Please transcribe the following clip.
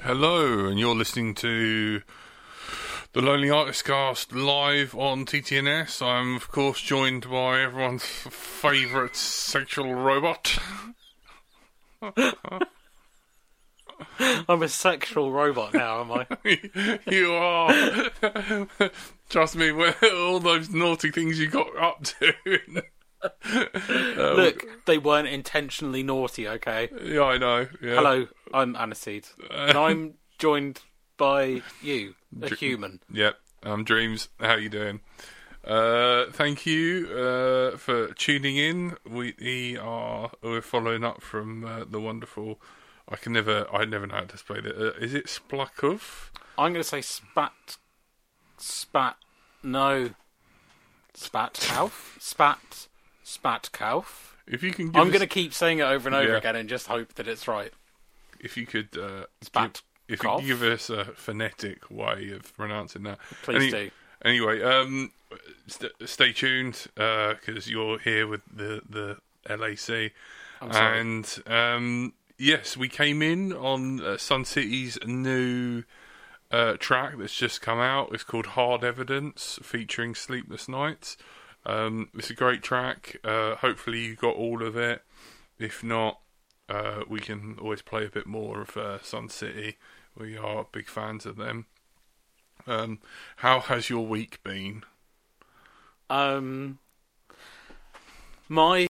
Hello, and you're listening to the Lonely Artist Cast live on TTNS. I'm, of course, joined by everyone's favourite sexual robot. I'm a sexual robot now, am I? You are. Trust me, all those naughty things you got up to. Look, they weren't intentionally naughty, okay? Yeah, I know. Yeah. Hello, I'm Aniseed. And I'm joined by you, a human. Yep, I'm Dreams. How you doing? Thank you for tuning in. We're following up from the wonderful. I never know how to spell it. Is it Splakov? I'm going to say Spatkauf? Spatkauf? If you can, I'm going to keep saying it over and over again and just hope that it's right. If you could, if you Spatkauf? could give us a phonetic way of pronouncing that, Please do. Anyway, stay tuned because you're here with the LAC, I'm sorry. and yes, we came in on Sun City's new track that's just come out. It's called Hard Evidence, featuring Sleepless Nights. It's a great track. Hopefully you got all of it. If not, we can always play a bit more of Sun City. We are big fans of them. How has your week been? My